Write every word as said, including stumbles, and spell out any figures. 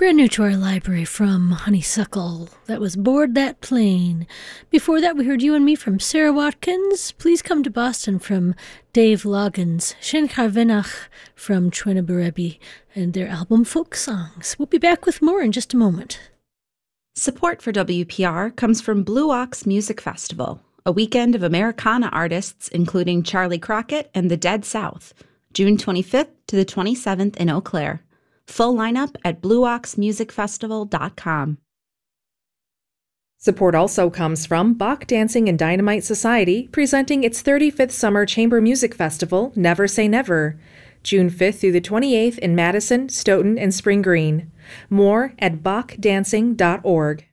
Brand new to our library from Honeysuckle. That was Board That Plane. Before that, we heard You and Me from Sarah Watkins. Please Come to Boston from Dave Loggins. Shen Carvenach from Chwena Berebi and their album Folk Songs. We'll be back with more in just a moment. Support for W P R comes from Blue Ox Music Festival, a weekend of Americana artists including Charlie Crockett and the Dead South, June twenty-fifth to the twenty-seventh in Eau Claire. Full lineup at blue ox music festival dot com. Support also comes from Bach Dancing and Dynamite Society, presenting its thirty-fifth Summer Chamber Music Festival, Never Say Never, June fifth through the twenty-eighth in Madison, Stoughton, and Spring Green. More at bach dancing dot org.